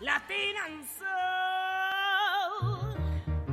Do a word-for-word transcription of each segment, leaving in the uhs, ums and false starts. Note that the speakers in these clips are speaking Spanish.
Latin and Soul.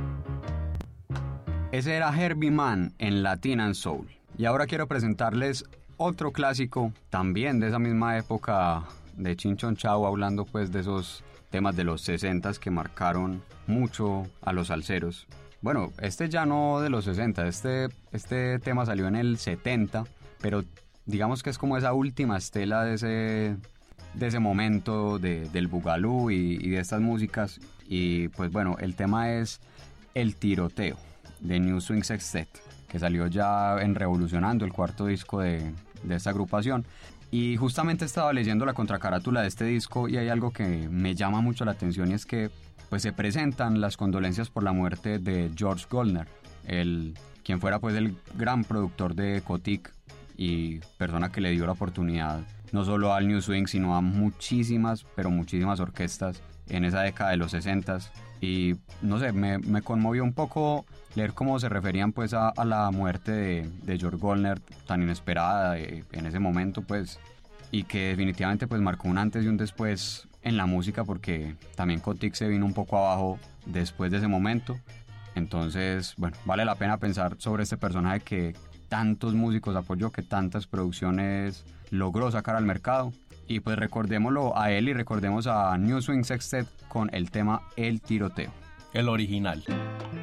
Ese era Herbie Mann en Latin and Soul. Y ahora quiero presentarles otro clásico, también de esa misma época de Chinchón Chao, hablando pues de esos temas de los sesentas que marcaron mucho a los salseros. Bueno, este ya no de los sesenta, este, este tema salió en el setenta, pero digamos que es como esa última estela de ese, de ese momento de, del bugalú y, y de estas músicas. Y pues bueno, el tema es El Tiroteo, de New Swing Sextet, que salió ya en Revolucionando, el cuarto disco de, de esta agrupación. Y justamente estaba leyendo la contracarátula de este disco y hay algo que me llama mucho la atención, y es que pues se presentan las condolencias por la muerte de George Goldner, el, quien fuera pues el gran productor de Kotik y persona que le dio la oportunidad no solo al New Swing sino a muchísimas, pero muchísimas orquestas en esa década de los sesentas. Y no sé, me, me conmovió un poco leer cómo se referían pues a, a la muerte de, de George Goldner, tan inesperada eh, en ese momento pues, y que definitivamente pues marcó un antes y un después en la música, porque también Kotik se vino un poco abajo después de ese momento. Entonces, bueno, vale la pena pensar sobre este personaje que tantos músicos apoyó, que tantas producciones logró sacar al mercado. Y pues recordémoslo a él y recordemos a New Swing Sextet con el tema El Tiroteo. El original.